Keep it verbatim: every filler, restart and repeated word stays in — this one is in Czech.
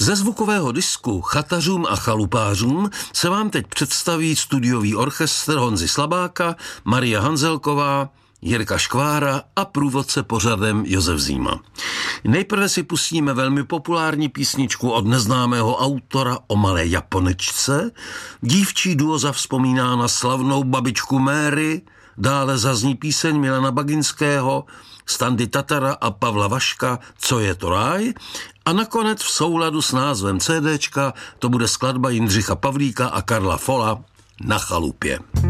Ze zvukového disku Chatařům a chalupářům se vám teď představí studiový orchestr Honzy Slabáka, Maria Hanzelková, Jirka Škvára a průvodce pořadem Josef Zíma. Nejprve si pustíme velmi populární písničku od neznámého autora o malé Japonečce, dívčí duo zavzpomíná na slavnou babičku Mary, dále zazní píseň Milana Baginského, Standy Tatara a Pavla Vaška Co je to ráj, a nakonec v souladu s názvem CDčka to bude skladba Jindřicha Pavlíka a Karla Fola Na chalupě.